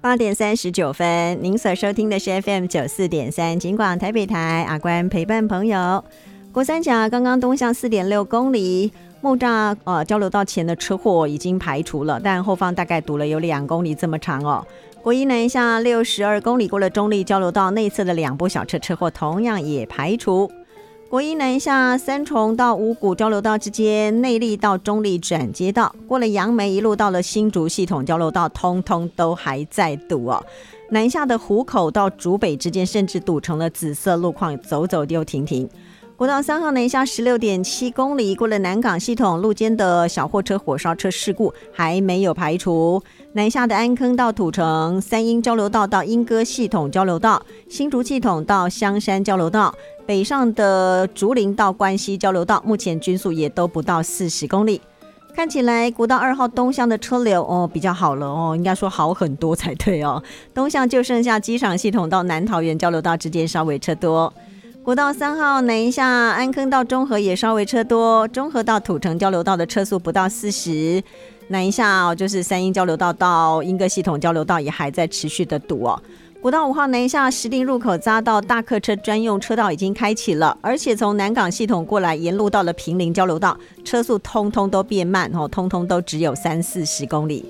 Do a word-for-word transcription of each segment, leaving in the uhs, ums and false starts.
八点三十九分，您所收听的是 F M 九四点三警广台北台，阿关陪伴朋友。国三甲刚刚东向四点六公里，木栅呃交流道前的车祸已经排除了，但后方大概堵了有两公里这么长哦。国一南下六十二公里过了中立交流道内侧的两部小车车祸同样也排除。国一南下三重到五股交流道之间，内壢到中壢转接道，过了杨梅一路到了新竹系统交流道，通通都还在堵哦。南下的湖口到竹北之间甚至堵成了紫色路况，走走又停停。国道三号南下 十六点七公里，过了南港系统路肩的小货车火烧车事故还没有排除。南下的安坑到土城，三鹰交流道到莺歌系统交流道，新竹系统到香山交流道，北上的竹林到关西交流道，目前均速也都不到四十公里。看起来国道二号东向的车流哦比较好了哦，应该说好很多才对哦。东向就剩下机场系统到南桃园交流道之间稍微车多。国道三号南下安坑到中和也稍微车多，中和到土城交流道的车速不到四十。南下、哦、就是三鹰交流道到莺歌系统交流道也还在持续的堵哦。国道五号南下石碇入口匝道大客车专用车道已经开启了，而且从南港系统过来沿路到了平林交流道，车速通通都变慢、哦、通通都只有三四十公里。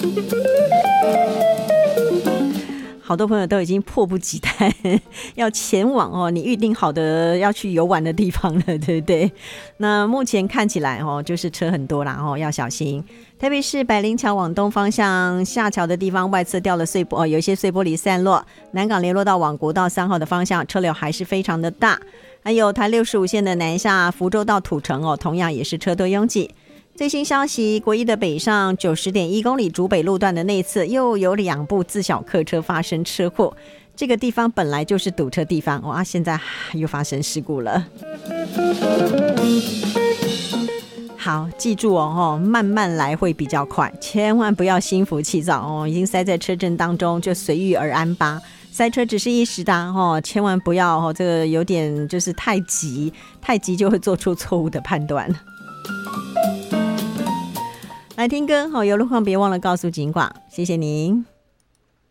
好多朋友都已经迫不及待要前往哦，你预定好的要去游玩的地方了，对不对？那目前看起来哦，就是车很多啦哦，要小心。台北市百灵桥往东方向下桥的地方外侧掉了碎玻、哦、有一些碎玻璃散落。南港联络道往国道三号的方向车流还是非常的大。还有台六十五线的南下福州到土城哦，同样也是车多拥挤。最新消息，国一的北上 九十点一公里竹北路段的内侧又有两部自小客车发生车祸，这个地方本来就是堵车地方哇，现在又发生事故了。好，记住哦，慢慢来会比较快，千万不要心浮气躁哦，已经塞在车阵当中就随遇而安吧。塞车只是一时的哦，千万不要哦，这个有点就是太急，太急就会做出错误的判断。来听歌，有路况别忘了告诉警广，谢谢您。